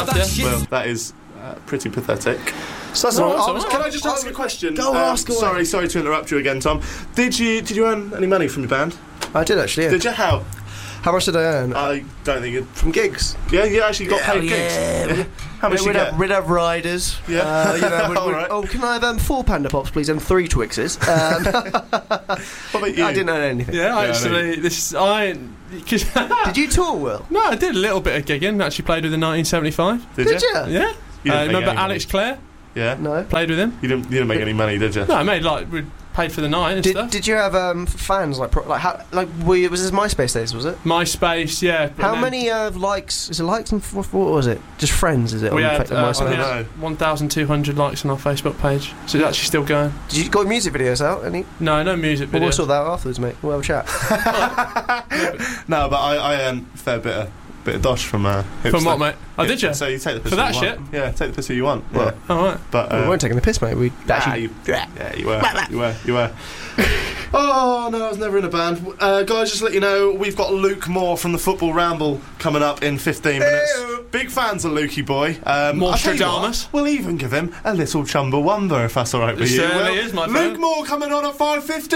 enough, yeah. Well, that is pretty pathetic. So that's Can I just ask a question? Go ask away. Sorry to interrupt you again, Tom. Did you earn any money from your band? I did actually. Yeah. Did you? How? How much did I earn? I don't think it. From gigs. Yeah, you actually got paid gigs. Yeah. How much you get? We'd have riders. Yeah. Right. Oh, can I have 4 Panda Pops, please, and 3 Twixes? What about you? I didn't earn anything. Yeah, actually, Did you tour, Will? No, I did a little bit of gigging. Actually played with in 1975. Did you? Yeah. You didn't Remember make any Alex Clare? Yeah. No. Played with him. You didn't make any money, did you? No, I made we paid for the night and stuff. Did you have fans was this MySpace days? Was it? MySpace, yeah. How many likes? Is it likes and what was it? Just friends? Is it? We on had MySpace? 1,200 likes on our Facebook page, so it's actually still going. Did you got music videos out? Any? No music videos. We'll sort that out afterwards, mate. We'll have a chat. No, but I earned a fair bit of dosh from Hipster. From what, mate? Oh, did you? So you take the piss for that you shit? want. Yeah, take the piss you want. Yeah. Well, all right. But we weren't taking the piss, mate. We actually. You were. Oh no, I was never in a band. Guys, just to let you know, we've got Luke Moore from the Football Ramble coming up in 15 minutes. Ew. Big fans of Lukey boy. More I'll tell you Stradamus. what, we'll even give him a little Chumbawamba if that's all right with you. Certainly is, my friend. Luke Moore coming on at 5:15.